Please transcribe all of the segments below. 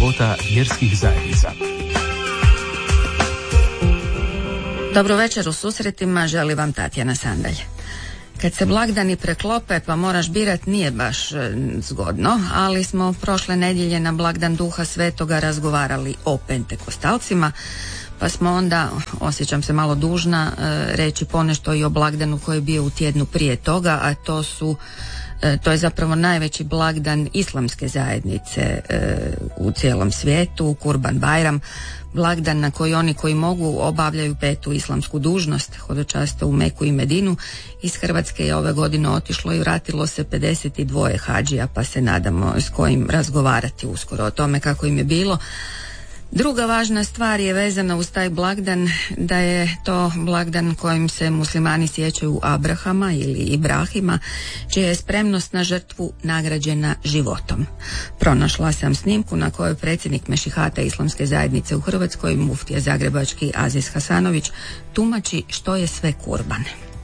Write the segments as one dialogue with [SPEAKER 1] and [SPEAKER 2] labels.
[SPEAKER 1] ljepota vjerskih zajednica.
[SPEAKER 2] Dobro večer, u susretima želi vam Tatjana Sandalj. Kad se blagdani preklope pa moraš birat, nije baš zgodno, ali smo prošle nedjelje na blagdan Duha Svetoga razgovarali o pentekostalcima, pa smo onda, osjećam se malo dužna, reći ponešto i o blagdanu koji je bio u tjednu prije toga, a to je zapravo najveći blagdan islamske zajednice u cijelom svijetu, Kurban Bajram, blagdan na koji oni koji mogu obavljaju 5. islamsku dužnost, hodočaste u Meku i Medinu. Iz Hrvatske je ove godine otišlo i vratilo se 52 hadžija, pa se nadamo s kojim razgovarati uskoro o tome kako im je bilo. Druga važna stvar je vezana uz taj blagdan, da je to blagdan kojim se muslimani sjećaju Abrahama ili Ibrahima, čija je spremnost na žrtvu nagrađena životom. Pronašla sam snimku na kojoj predsjednik Mešihata islamske zajednice u Hrvatskoj, muftija zagrebački Aziz Hasanović, tumači što je sve kurban.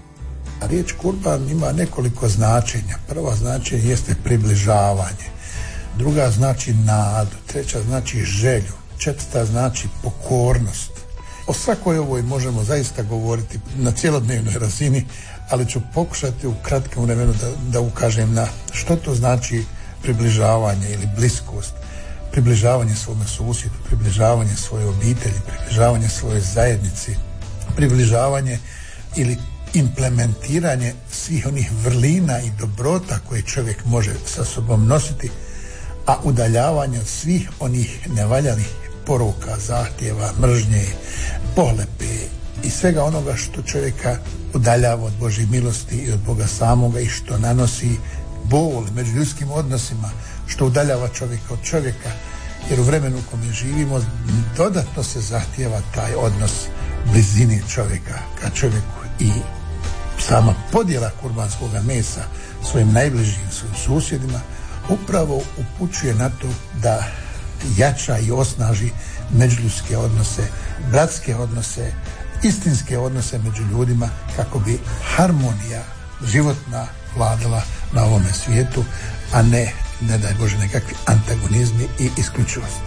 [SPEAKER 3] Riječ kurban ima nekoliko značenja. Prvo značenje jeste približavanje, druga znači nadu, treća znači želju, četvrta znači pokornost. O svakoj ovoj možemo zaista govoriti na cjelodnevnoj razini, ali ću pokušati u kratkom vremenu da ukažem na što to znači približavanje ili bliskost. Približavanje svome susjedu, približavanje svoje obitelji, približavanje svoje zajednici, približavanje ili implementiranje svih onih vrlina i dobrota koje čovjek može sa sobom nositi, a udaljavanje od svih onih nevaljalih poruka, zahtjeva, mržnje, pohlepe i svega onoga što čovjeka udaljava od Božje milosti i od Boga samoga i što nanosi bol među ljudskim odnosima, što udaljava čovjeka od čovjeka, jer u vremenu u kome živimo dodatno se zahtjeva taj odnos blizini čovjeka ka čovjeku i sama podjela kurbanskoga mesa svojim najbližim, svojim susjedima upravo upućuje na to da jača i osnaži međuljudske odnose, bratske odnose, istinske odnose među ljudima kako bi harmonija životna vladala na ovome svijetu, a ne daj Bože nekakvi antagonizmi i isključivosti.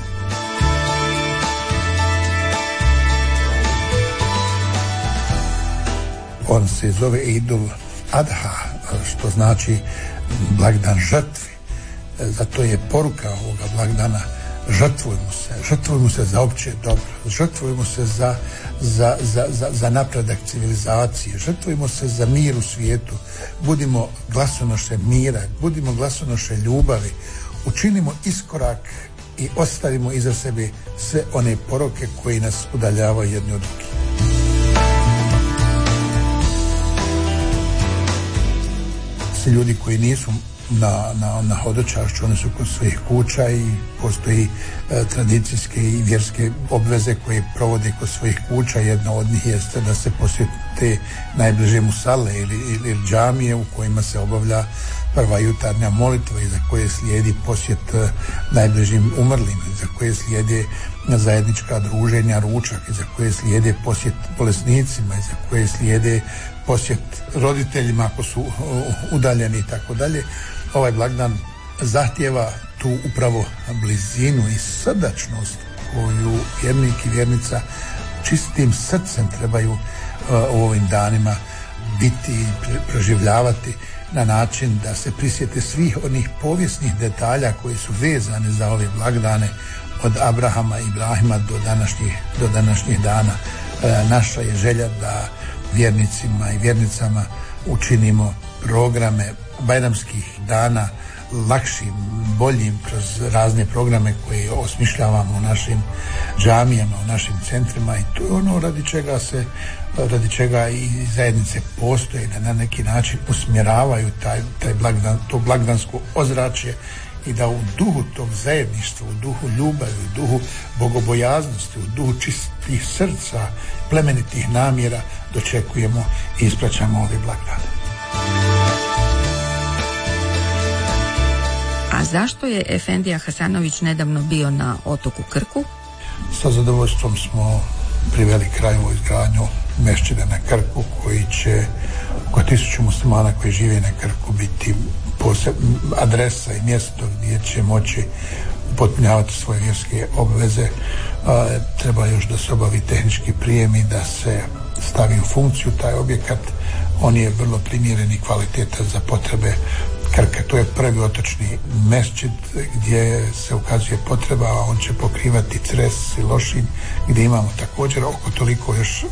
[SPEAKER 3] On se zove Idul Adha, što znači blagdan žrtvi. Zato je poruka ovoga blagdana: žrtvujmo se za opće dobro, žrtvujmo se za napredak civilizacije, žrtvujmo se za mir u svijetu, budimo glasonoše mira, budimo glasonoše ljubavi, učinimo iskorak i ostavimo iza sebe sve one poroke koji nas udaljavaju jedni od drugih. Svi ljudi koji nisu na hodočašću, oni su kod svojih kuća i postoji tradicijske i vjerske obveze koje provode kod svojih kuća. Jedna od njih jeste da se posjete najbliže musale ili džamije u kojima se obavlja prva jutarnja molitva i za koje slijedi posjet najbližim umrlim, za koje slijede zajednička druženja, ručak, i za koje slijede posjet bolesnicima, i za koje slijede posjet roditeljima ako su udaljeni i tako dalje. Ovaj blagdan zahtjeva tu upravo blizinu i srdačnost koju vjernik i vjernica čistim srcem trebaju u ovim danima biti i preživljavati na način da se prisjete svih onih povijesnih detalja koji su vezani za ove blagdane od Abrahama i Ibrahima do današnjih dana. Naša je želja da vjernicima i vjernicama učinimo programe bajramskih dana lakšim, boljim kroz razne programe koje osmišljavamo u našim džamijama, u našim centrima, i to je ono radi čega i zajednice postoje, da na neki način usmjeravaju taj blagdan, to blagdansko ozračje, i da u duhu tog zajedništva, u duhu ljubavi, u duhu bogobojaznosti, u duhu čistih srca, plemenitih namjera dočekujemo i ispraćamo ove blagdane.
[SPEAKER 2] A zašto je Efendija Hasanović nedavno bio na otoku Krku?
[SPEAKER 3] Sa zadovoljstvom smo priveli kraju izgradnju mešćida na Krku, koji će oko 1000 muslimana koji žive na Krku biti adresa i mjesto gdje će moći upotpunjavati svoje vjerske obveze. Treba još da se obavi tehnički prijem i da se stavi u funkciju taj objekat. On je vrlo primjeren i kvalitetan za potrebe Krka. To je prvi otočni mesdžid gdje se ukazuje potreba, a on će pokrivati Cres i Lošinj, gdje imamo također oko toliko još